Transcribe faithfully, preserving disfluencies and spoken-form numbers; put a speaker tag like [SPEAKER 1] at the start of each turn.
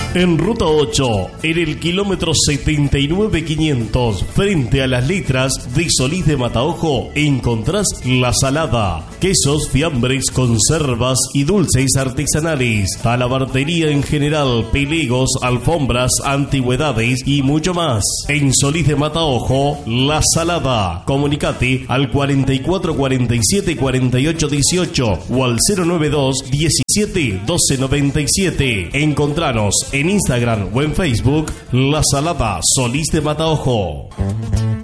[SPEAKER 1] En Ruta ocho, en el kilómetro setenta y nueve quinientos, frente a las letras de Solís de Mataojo, encontrás La Salada. Quesos, fiambres, conservas y dulces artesanales. Talabartería en general, pelegos, alfombras, antigüedades y mucho más. En Solís de Mataojo, La Salada. Comunicate al cuarenta y cuatro cuarenta y siete cuarenta y ocho dieciocho o al cero noventa y dos diecisiete doce noventa y siete. Encontranos en Instagram o en Facebook, La Salada Solís de Mataojo.